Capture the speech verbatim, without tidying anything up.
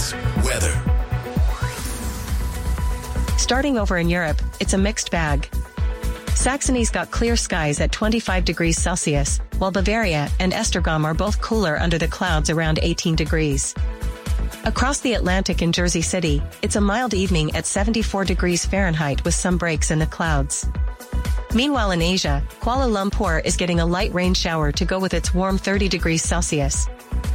Sports. Weather. Starting over in Europe, it's a mixed bag. Saxony's got clear skies at twenty-five degrees Celsius, while Bavaria and Esztergom are both cooler under the clouds around eighteen degrees. Across the Atlantic in Jersey City, it's a mild evening at seventy-four degrees Fahrenheit with some breaks in the clouds. Meanwhile in Asia, Kuala Lumpur is getting a light rain shower to go with its warm thirty degrees Celsius.